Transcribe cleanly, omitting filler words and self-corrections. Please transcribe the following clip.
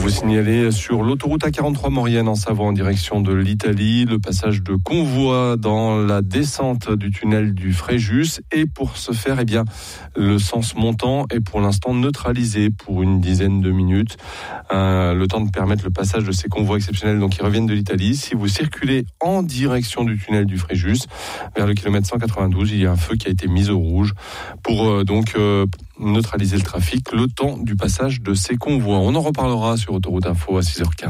vous signaler sur l'autoroute A43 Maurienne en Savoie en direction de l'Italie, le passage de convoi dans la descente du tunnel du Fréjus. Et pour ce faire, le sens montant est pour l'instant neutralisé pour une dizaine de minutes. Le temps de permettre le passage de ces convois exceptionnels qui reviennent de l'Italie. Si vous circulez en direction du tunnel du Fréjus, vers le kilomètre 192, il y a un feu qui a été mis au rouge pour neutraliser le trafic le temps du passage de ces convois. On en reparlera sur Autoroute Info à 6h15.